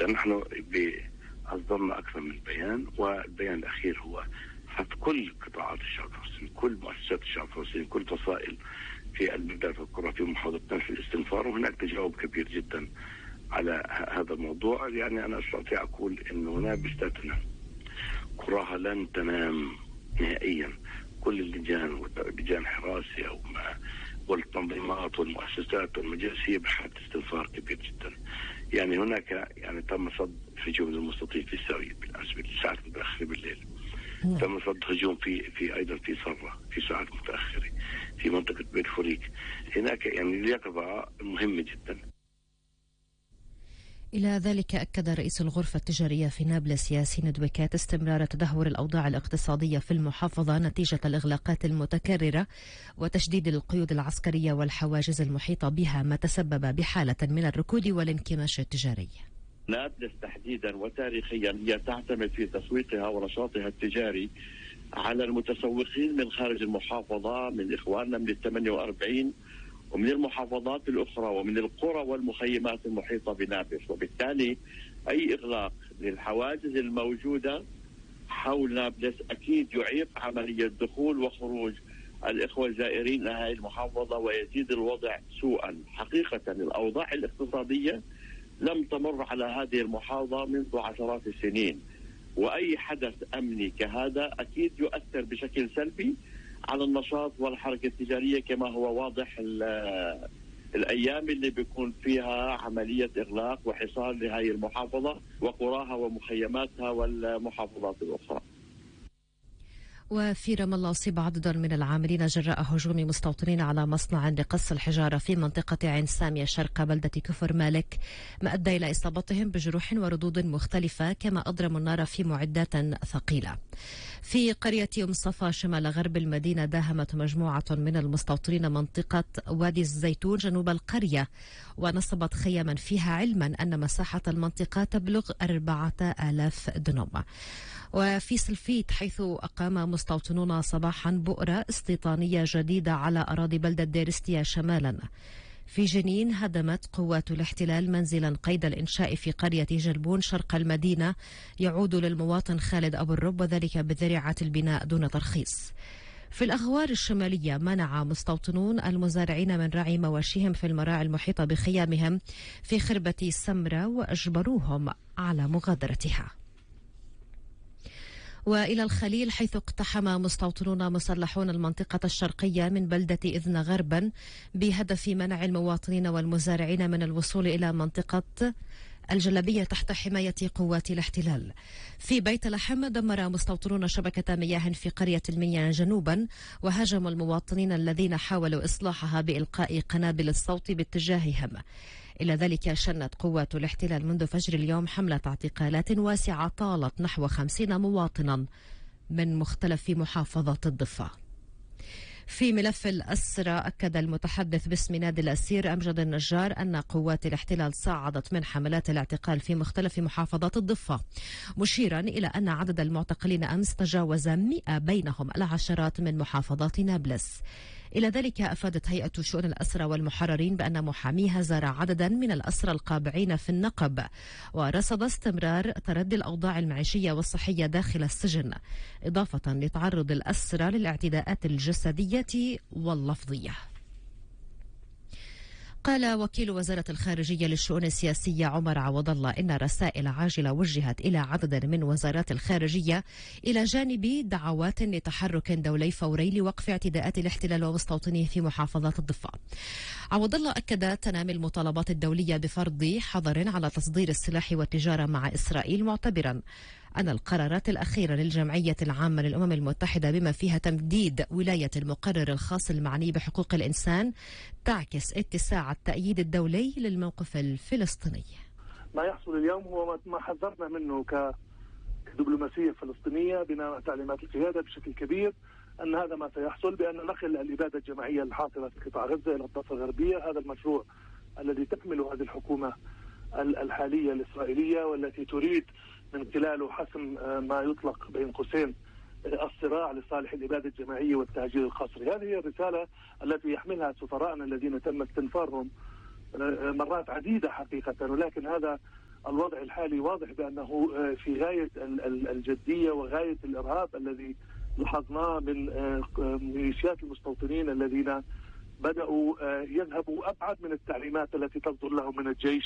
نحن أصدرنا أكثر من بيان، والبيان الأخير هو حث كل قطاعات الشعب الفلسطيني، كل مؤسسات الشعب الفلسطيني، كل فصائل في البلدات والقرى في محافظتنا في الاستنفار. وهناك تجاوب كبير جدا على هذا الموضوع. يعني أنا أستطيع أقول أن هناك بلداتنا قراها لن تنام نهائيا. كل اللجان ولجان حراسة والتنظيمات والمؤسسات والمجالس هي بحالة استنفار كبير جدا. يعني هناك يعني تم صد هجوم المستطيل في الساوية بالأمس بالساعات المتأخرة بالليل. تم صد هجوم في أيضا في صرة في ساعات متأخرة في منطقة بيت فريك. هناك يعني اليقظة مهمة جدا. إلى ذلك أكد رئيس الغرفة التجارية في نابلس ياسين دويكات استمرار تدهور الأوضاع الاقتصادية في المحافظة نتيجة الإغلاقات المتكررة وتشديد القيود العسكرية والحواجز المحيطة بها، ما تسبب بحالة من الركود والانكماش التجاري. نابلس تحديدا وتاريخيا هي تعتمد في تسويقها ونشاطها التجاري على المتسوقين من خارج المحافظة، من إخواننا من 48 ومن المحافظات الأخرى ومن القرى والمخيمات المحيطة بنابلس. وبالتالي أي إغلاق للحواجز الموجودة حول نابلس أكيد يعيق عملية دخول وخروج الإخوة الزائرين لهذه المحافظة ويزيد الوضع سوءا. حقيقة الأوضاع الاقتصادية لم تمر على هذه المحافظة منذ عشرات السنين، وأي حدث أمني كهذا أكيد يؤثر بشكل سلبي على النشاط والحركة التجارية، كما هو واضح الأيام اللي بيكون فيها عملية إغلاق وحصار لهذه المحافظة وقراها ومخيماتها والمحافظات الأخرى. وفي رام الله أصيب عدد من العاملين جراء هجوم مستوطنين على مصنع لقص الحجارة في منطقة عين سامية شرق بلدة كفر مالك، ما أدى إلى إصابتهم بجروح وردود مختلفة، كما أضرموا النار في معدات ثقيلة. في قرية أم صفا شمال غرب المدينة داهمت مجموعة من المستوطنين منطقة وادي الزيتون جنوب القرية ونصبت خيما فيها، علما أن مساحة المنطقة تبلغ 4000 دنم. وفي سلفيت حيث أقام مستوطنون صباحا بؤرة استيطانية جديدة على أراضي بلدة ديرستيا شمالا. في جنين هدمت قوات الاحتلال منزلا قيد الإنشاء في قرية جلبون شرق المدينة يعود للمواطن خالد أبو الرب، وذلك بذريعة البناء دون ترخيص. في الأغوار الشمالية منع مستوطنون المزارعين من رعي مواشيهم في المراعي المحيطة بخيامهم في خربة سمرة وأجبروهم على مغادرتها. وإلى الخليل حيث اقتحم مستوطنون مسلحون المنطقة الشرقية من بلدة إذن غربا بهدف منع المواطنين والمزارعين من الوصول إلى منطقة الجلبية تحت حماية قوات الاحتلال. في بيت لحم دمر مستوطنون شبكة مياه في قرية المنيا جنوبا وهاجموا المواطنين الذين حاولوا إصلاحها بإلقاء قنابل الصوت باتجاههم. إلى ذلك شنت قوات الاحتلال منذ فجر اليوم حملة اعتقالات واسعة طالت نحو 50 مواطنا من مختلف محافظات الضفة. في ملف الأسرى أكد المتحدث باسم نادي الأسير أمجد النجار أن قوات الاحتلال صعدت من حملات الاعتقال في مختلف محافظات الضفة، مشيرا إلى أن عدد المعتقلين أمس تجاوز 100 بينهم العشرات من محافظات نابلس. إلى ذلك أفادت هيئة شؤون الأسرى والمحررين بأن محاميها زار عددا من الأسرى القابعين في النقب ورصد استمرار تردي الأوضاع المعيشية والصحية داخل السجن، إضافة لتعرض الأسرى للاعتداءات الجسدية واللفظية. قال وكيل وزارة الخارجية للشؤون السياسية عمر عوض الله إن رسائل عاجلة وجهت إلى عدد من وزارات الخارجية إلى جانب دعوات لتحرك دولي فوري لوقف اعتداءات الاحتلال ومستوطنيه في محافظات الضفة. عوض الله أكد تنامي المطالبات الدولية بفرض حظر على تصدير السلاح والتجارة مع إسرائيل، معتبرا أن القرارات الأخيرة للجمعية العامة للأمم المتحدة بما فيها تمديد ولاية المقرر الخاص المعني بحقوق الإنسان تعكس اتساع التأييد الدولي للموقف الفلسطيني. ما يحصل اليوم هو ما حذرنا منه كدبلوماسية فلسطينية بناء تعليمات القيادة بشكل كبير، أن هذا ما سيحصل بأن نقل الإبادة الجماعية الحاصلة في قطاع غزة إلى الضفة الغربية. هذا المشروع الذي تكمل هذه الحكومة الحالية الإسرائيلية والتي تريد من خلاله حسم ما يطلق بين قوسين الصراع لصالح الإبادة الجماعية والتهجير القسري. هذه هي الرسالة التي يحملها سفراءنا الذين تم استنفارهم مرات عديدة حقيقة، ولكن هذا الوضع الحالي واضح بأنه في غاية الجدية وغاية الإرهاب الذي لاحظناه من ميليشيات المستوطنين الذين بدأوا يذهبوا أبعد من التعليمات التي تصدر لهم من الجيش.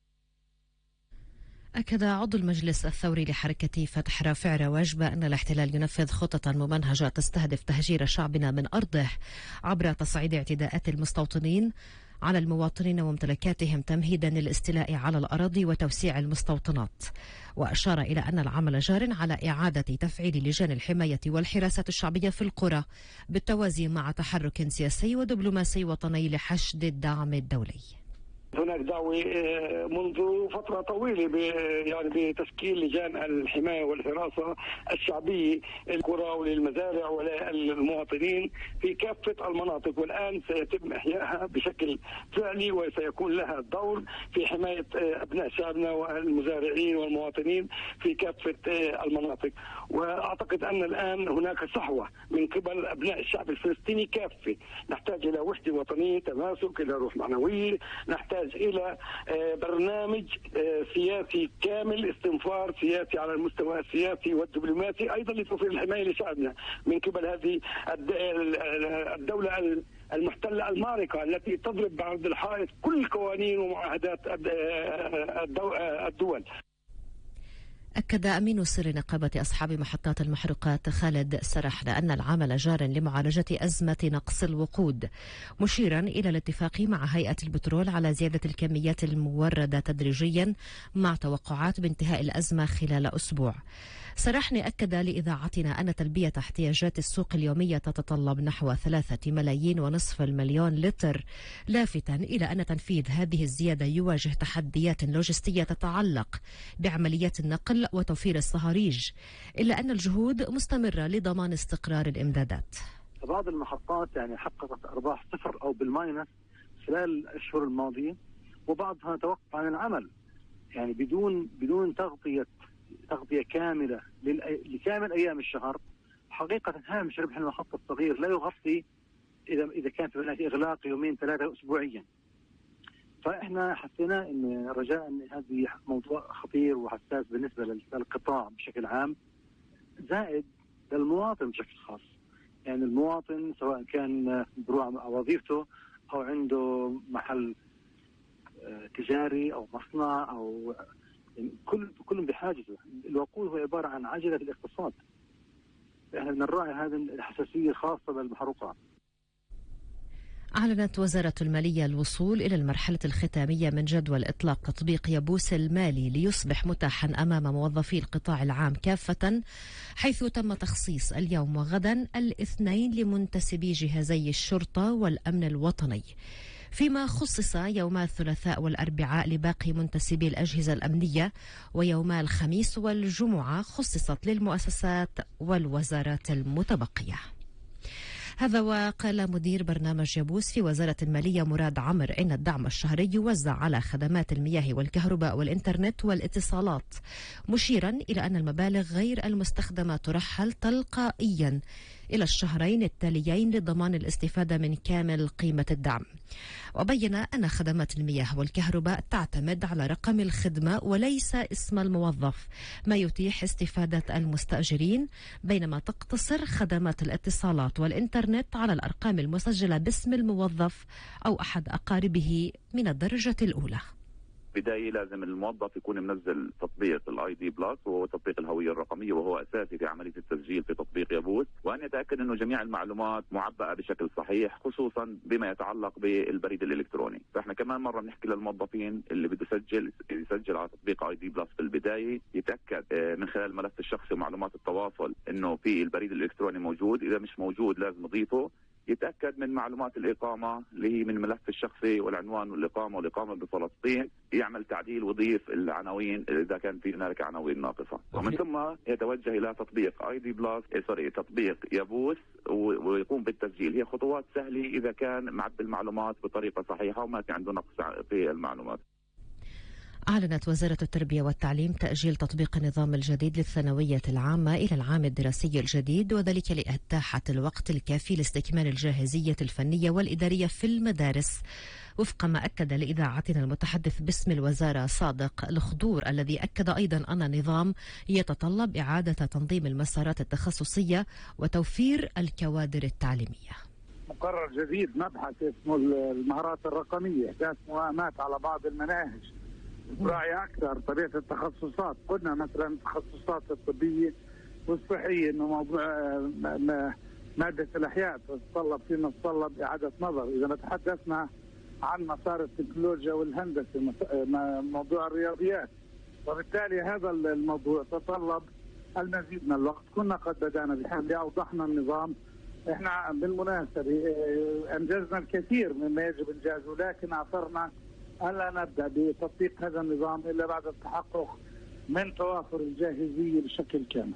أكد عضو المجلس الثوري لحركة فتح رافع رواج بأن الاحتلال ينفذ خططا ممنهجة تستهدف تهجير شعبنا من أرضه عبر تصعيد اعتداءات المستوطنين على المواطنين وممتلكاتهم تمهيدا للاستيلاء على الأراضي وتوسيع المستوطنات. وأشار إلى أن العمل جار على إعادة تفعيل لجان الحماية والحراسة الشعبية في القرى بالتوازي مع تحرك سياسي ودبلوماسي وطني لحشد الدعم الدولي. هناك دعوة منذ فترة طويلة يعني بتشكيل لجان الحماية والحراسة الشعبية القرى وللمزارع وللمواطنين في كافة المناطق، والآن سيتم إحيائها بشكل فعلي وسيكون لها دور في حماية أبناء شعبنا والمزارعين والمواطنين في كافة المناطق. وأعتقد أن الآن هناك صحوة من قبل أبناء الشعب الفلسطيني كافة. نحتاج إلى وحدة وطنية، تماسك، إلى روح معنوية، نحتاج إلى برنامج سياسي كامل، استنفار سياسي على المستوى السياسي والدبلوماسي، أيضا لتوفير الحماية لشعبنا من قبل هذه الدولة المحتلة المارقة التي تضرب بعرض الحائط كل قوانين ومعاهدات الدول. أكد أمين سر نقابة أصحاب محطات المحروقات خالد سرحن أن العمل جار لمعالجة أزمة نقص الوقود، مشيرا إلى الاتفاق مع هيئة البترول على زيادة الكميات الموردة تدريجيا مع توقعات بانتهاء الأزمة خلال أسبوع. سرحن أكد لإذاعتنا أن تلبية احتياجات السوق اليومية تتطلب نحو 3.5 مليون لتر، لافتا إلى أن تنفيذ هذه الزيادة يواجه تحديات لوجستية تتعلق بعمليات النقل وتوفير الصهاريج، إلا أن الجهود مستمرة لضمان استقرار الإمدادات. بعض المحطات يعني حققت أرباح صفر أو بالماينس خلال الأشهر الماضية، وبعضها توقف عن العمل يعني بدون تغطية كاملة لكامل أيام الشهر. حقيقة هامش ربح المحطة الصغير لا يغطي إذا كان في هناك إغلاق يومين 3 أسبوعيا. فإحنا حسينا إن رجاء إن هذه موضوع خطير وحساس بالنسبة للقطاع بشكل عام، زائد للمواطن بشكل خاص. يعني المواطن سواء كان بروح وظيفته أو عنده محل تجاري أو مصنع أو كل بحاجته. الوقود هو عبارة عن عجلة الاقتصاد. احنا بنراعي هذه الحساسية الخاصة بالمحروقات. أعلنت وزارة المالية الوصول إلى المرحلة الختامية من جدول إطلاق تطبيق يبوس المالي ليصبح متاحا أمام موظفي القطاع العام كافة، حيث تم تخصيص اليوم وغدا الاثنين لمنتسبي جهازي الشرطة والأمن الوطني، فيما خصص يوما الثلاثاء والأربعاء لباقي منتسبي الأجهزة الأمنية، ويوما الخميس والجمعة خصصت للمؤسسات والوزارات المتبقية. هذا وقال مدير برنامج يبوس في وزارة المالية مراد عمر إن الدعم الشهري يوزع على خدمات المياه والكهرباء والإنترنت والاتصالات، مشيرا إلى أن المبالغ غير المستخدمة ترحل تلقائيا إلى الشهرين التاليين لضمان الاستفادة من كامل قيمة الدعم. وبين أن خدمات المياه والكهرباء تعتمد على رقم الخدمة وليس اسم الموظف، ما يتيح استفادة المستأجرين، بينما تقتصر خدمات الاتصالات والإنترنت على الأرقام المسجلة باسم الموظف أو أحد أقاربه من الدرجة الأولى. بداية لازم الموظف يكون منزل تطبيق الاي دي بلس وهو تطبيق الهوية الرقمية وهو اساسي في عملية التسجيل في تطبيق يبوس، وان يتأكد انه جميع المعلومات معبأة بشكل صحيح، خصوصا بما يتعلق بالبريد الالكتروني. فاحنا كمان مرة بنحكي للموظفين اللي بده يسجل على تطبيق اي دي بلس في البداية يتأكد من خلال الملف الشخصي ومعلومات التواصل انه في البريد الالكتروني موجود، اذا مش موجود لازم يضيفه. يتأكد من معلومات الإقامة اللي هي من الملف الشخصي والعنوان والإقامة بفلسطين، يعمل تعديل ويضيف العناوين إذا كان في هناك عناوين ناقصة، ومن ثم يتوجه إلى تطبيق اي دي بلس تطبيق يبوس ويقوم بالتسجيل. هي خطوات سهلة إذا كان معبي المعلومات بطريقة صحيحة وما في عنده نقص في المعلومات. أعلنت وزارة التربية والتعليم تأجيل تطبيق النظام الجديد للثانوية العامة إلى العام الدراسي الجديد، وذلك لإتاحة الوقت الكافي لاستكمال الجاهزية الفنية والإدارية في المدارس، وفق ما أكد لإذاعتنا المتحدث باسم الوزارة صادق الخضور، الذي أكد أيضا أن النظام يتطلب إعادة تنظيم المسارات التخصصية وتوفير الكوادر التعليمية. مقرر جديد مبحث اسمه المهارات الرقمية، إحداث موائمات على بعض المناهج، راعي أكثر طبيعة التخصصات. قلنا مثلا التخصصات الطبية والصحية إنه موضوع مادة الأحياء تتطلب إعادة نظر. إذا تحدثنا عن مسار التكنولوجيا والهندسة، موضوع الرياضيات، وبالتالي هذا الموضوع تطلب المزيد من الوقت. كنا قد بدأنا بحمله، أوضحنا النظام. احنا بالمناسبة أنجزنا الكثير مما يجب إنجازه، لكن أعثرنا ألا نبدأ بتطبيق هذا النظام إلا بعد التحقق من توافر الجاهزية بشكل كامل.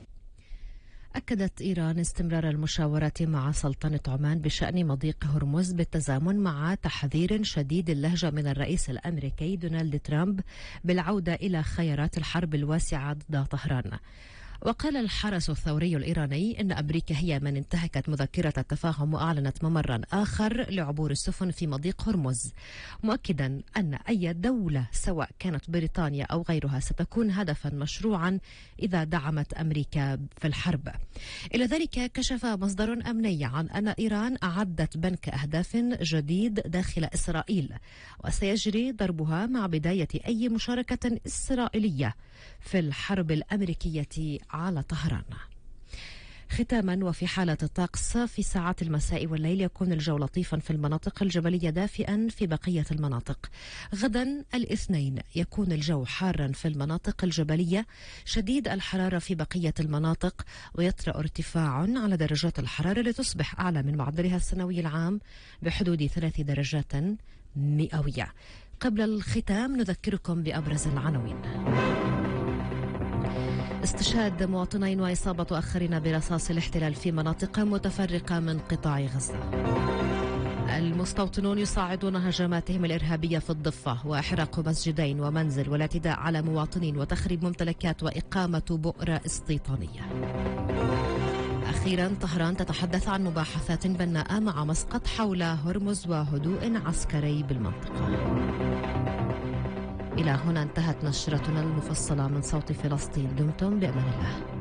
أكدت إيران استمرار المشاورات مع سلطنة عمان بشأن مضيق هرمز بالتزامن مع تحذير شديد اللهجة من الرئيس الأمريكي دونالد ترامب بالعودة إلى خيارات الحرب الواسعة ضد طهران. وقال الحرس الثوري الإيراني إن أمريكا هي من انتهكت مذكرة التفاهم وأعلنت ممرا آخر لعبور السفن في مضيق هرمز، مؤكدا أن أي دولة سواء كانت بريطانيا أو غيرها ستكون هدفا مشروعا إذا دعمت أمريكا في الحرب. إلى ذلك كشف مصدر أمني عن أن إيران أعدت بنك أهداف جديد داخل إسرائيل، وسيجري ضربها مع بداية أي مشاركة إسرائيلية في الحرب الأمريكية على طهران. ختاما، وفي حالة الطقس في ساعات المساء والليل يكون الجو لطيفا في المناطق الجبلية، دافئا في بقية المناطق. غدا الاثنين يكون الجو حارا في المناطق الجبلية، شديد الحرارة في بقية المناطق، ويطرأ ارتفاع على درجات الحرارة لتصبح أعلى من معدلها السنوي العام بحدود 3 درجات مئوية. قبل الختام نذكركم بأبرز العناوين. استشهاد مواطنين وإصابة آخرين برصاص الاحتلال في مناطق متفرقة من قطاع غزة. المستوطنون يصاعدون هجماتهم الإرهابية في الضفة، وإحراق مسجدين ومنزل والاعتداء على مواطنين وتخريب ممتلكات وإقامة بؤرة استيطانية. أخيرا، طهران تتحدث عن مباحثات بناءة مع مسقط حول هرمز وهدوء عسكري بالمنطقة. إلى هنا انتهت نشرتنا المفصلة من صوت فلسطين. دمتم بأمان الله.